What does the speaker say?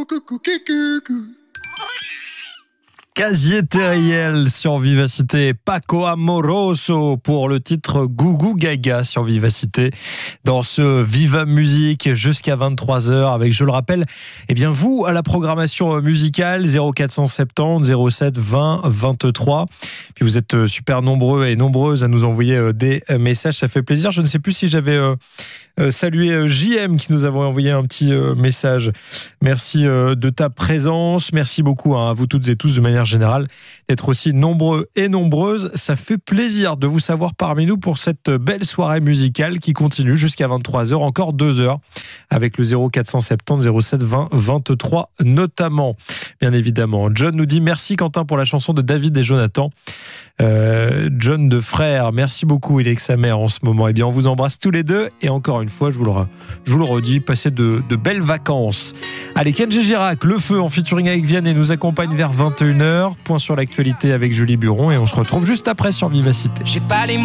Casier Terriel sur Vivacité, Paco Amoroso pour le titre Gougou Gaga sur Vivacité dans ce Viva Musique jusqu'à 23h avec, je le rappelle, eh bien vous à la programmation musicale 0470 07 20 23. Puis vous êtes super nombreux et nombreuses à nous envoyer des messages, ça fait plaisir. Je ne sais plus si j'avais salué JM qui nous avait envoyé un petit message. Merci de ta présence, merci beaucoup à vous toutes et tous de manière générale d'être aussi nombreux et nombreuses. Ça fait plaisir de vous savoir parmi nous pour cette belle soirée musicale qui continue jusqu'à 23h, encore 2 heures avec le 0470 07 20 23 notamment, bien évidemment. John nous dit merci Quentin pour la chanson de David et Jonathan. John de Frère, merci beaucoup, il est avec sa mère en ce moment. Eh bien, on vous embrasse tous les deux et encore une fois, je vous le redis, passez de belles vacances. Allez, Kenji Girac, Le Feu en featuring avec Vianney nous accompagne vers 21h. Point sur l'actualité avec Julie Buron et on se retrouve juste après sur Vivacité. J'ai pas les mots.